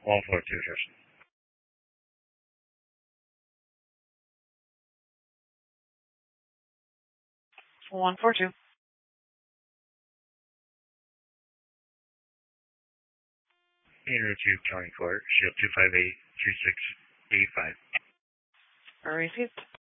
142, sir. 142. Inter to County Court, shield 258-3685. Received.